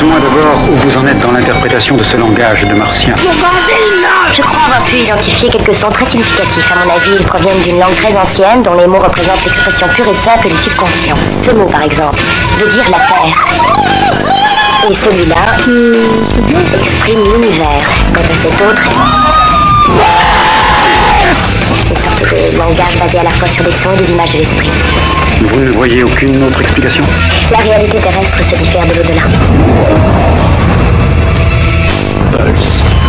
Dites-moi d'abord où vous en êtes dans l'interprétation de ce langage de martien. Je crois avoir pu identifier quelques sons très significatifs. À mon avis, ils proviennent d'une langue très ancienne dont les mots représentent l'expression pure et simple du subconscient. Ce mot, par exemple, veut dire la terre. Et celui-là exprime l'univers. Quant à cet autre, une sorte de langage basé à la fois sur des sons et des images de l'esprit. Vous ne voyez aucune autre explication? La réalité terrestre se diffère de l'au-delà. Pulse.